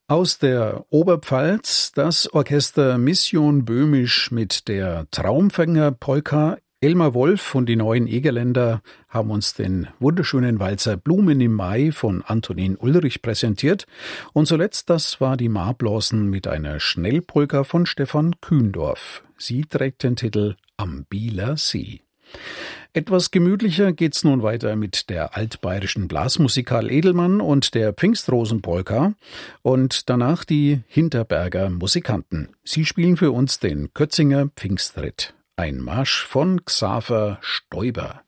Aus der Oberpfalz das Orchester Mission Böhmisch mit der Traumfänger-Polka. Elmar Wolf und die Neuen Egerländer haben uns den wunderschönen Walzer Blumen im Mai von Antonin Ulrich präsentiert. Und zuletzt, das war die Marblosen mit einer Schnellpolka von Stefan Kühndorf. Sie trägt den Titel Am Bieler See. Etwas gemütlicher geht's nun weiter mit der altbayerischen Blasmusikal Edelmann und der Pfingstrosenpolka und danach die Hinterberger Musikanten. Sie spielen für uns den Kötzinger Pfingstritt. Ein Marsch von Xaver Stoiber.